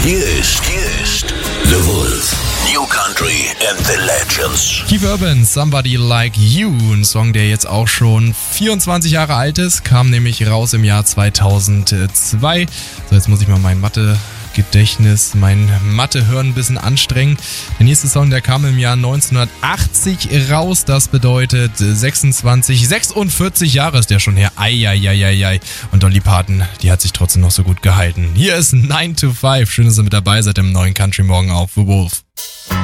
Hier ist The Wolf. New Country and the Legends. Keith Urban, Somebody Like You, ein Song, der jetzt auch schon 24 Jahre alt ist, kam nämlich raus im Jahr 2002. So, jetzt muss ich mal mein Mathe-Gedächtnis, mein Mathe-Hören ein bisschen anstrengen. Der nächste Song, der kam im Jahr 1980 raus, das bedeutet 46 Jahre ist der schon her. Eieieiei. Und Dolly Parton, die hat sich trotzdem noch so gut gehalten. Hier ist 9 to 5. Schön, dass ihr mit dabei seid im neuen Country Morgen auf The Wolf.